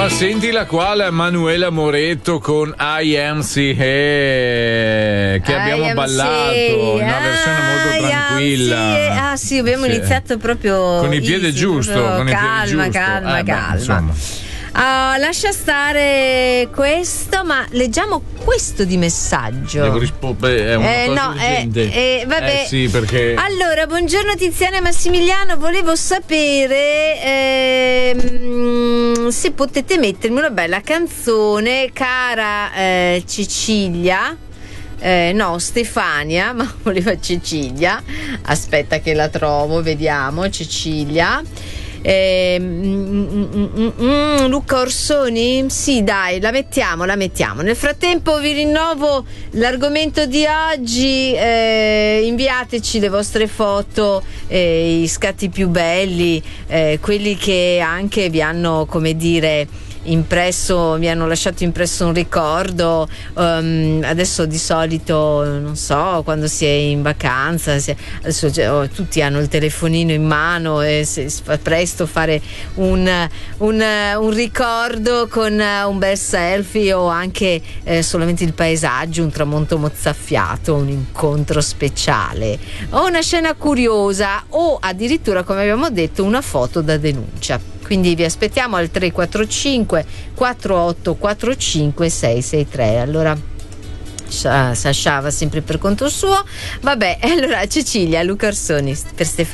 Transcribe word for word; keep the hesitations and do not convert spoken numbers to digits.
Ma senti la quale Manuela Moretto con I Am C che abbiamo ballato, una versione molto tranquilla. Ah sì, abbiamo sì. iniziato proprio con il piede easy, giusto, con il calma, piede giusto. calma, eh, calma. Beh, Uh, lascia stare questo, ma leggiamo questo di messaggio. Devo rispondere, è una eh, cosa no, urgente. Eh, eh, vabbè. Eh, sì, perché... Allora, buongiorno Tiziana e Massimiliano, volevo sapere ehm, se potete mettermi una bella canzone, cara eh, Cecilia. Eh, no, Stefania, ma voleva Cecilia. Aspetta che la trovo, vediamo. Cecilia. Eh, mm, mm, mm, mm, Luca Orsoni? Sì, dai, la mettiamo, la mettiamo. Nel frattempo vi rinnovo l'argomento di oggi. Eh, inviateci le vostre foto, eh, i scatti più belli, eh, quelli che anche vi hanno, come dire, impresso, mi hanno lasciato impresso un ricordo. Um, adesso di solito non so, quando si è in vacanza, si è, adesso oh, tutti hanno il telefonino in mano e si, si fa presto fare un, un, un ricordo con un bel selfie o anche eh, solamente il paesaggio, un tramonto mozzafiato, un incontro speciale o una scena curiosa o addirittura, come abbiamo detto, una foto da denuncia. Quindi vi aspettiamo al tre quattro cinque quattro otto quattro cinque sei sei tre. Allora Sasha va sempre per conto suo. Vabbè, allora Cecilia, Luca Orsoni per Stefano.